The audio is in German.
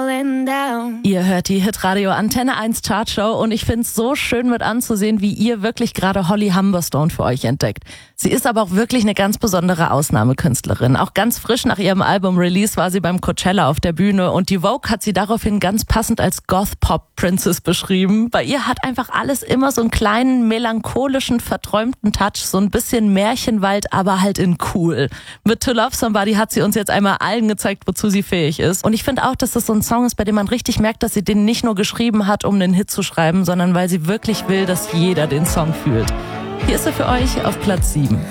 falling down. Ihr hört die Hitradio Antenne 1 Chartshow und ich find's so schön mit anzusehen, wie ihr wirklich gerade Holly Humberstone für euch entdeckt. Sie ist aber auch wirklich eine ganz besondere Ausnahmekünstlerin. Auch ganz frisch nach ihrem Album-Release war sie beim Coachella auf der Bühne und die Vogue hat sie daraufhin ganz passend als Goth-Pop-Princess beschrieben. Bei ihr hat einfach alles immer so einen kleinen, melancholischen, verträumten Touch, so ein bisschen Märchenwald, aber halt in cool. Mit To Love Somebody hat sie uns jetzt einmal allen gezeigt, wozu sie fähig ist. Und ich finde auch, dass das so ein Song ist, bei dem man richtig merkt, dass sie den nicht nur geschrieben hat, um einen Hit zu schreiben, sondern weil sie wirklich will, dass jeder den Song fühlt. Hier ist er für euch auf Platz 7.